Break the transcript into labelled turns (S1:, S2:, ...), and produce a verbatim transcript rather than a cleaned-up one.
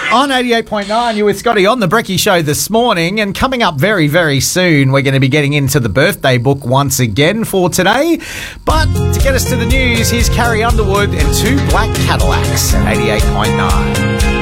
S1: On eighty-eight point nine, you with Scotty on the Brekkie Show this morning, and coming up very, very soon, we're going to be getting into the birthday book once again for today. But to get us to the news, here's Carrie Underwood and Two Black Cadillacs at eighty-eight point nine.